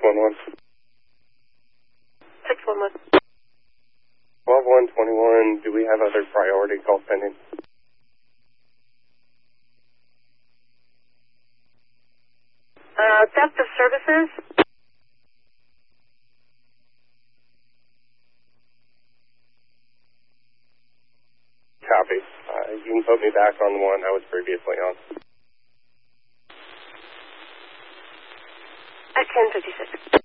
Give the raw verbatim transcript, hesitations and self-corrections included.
one one. six one one. twelve one twenty-one, do we have other priority calls pending? Uh, theft of services? Copy. Uh, you can put me back on the one I was previously on. At ten fifty-six.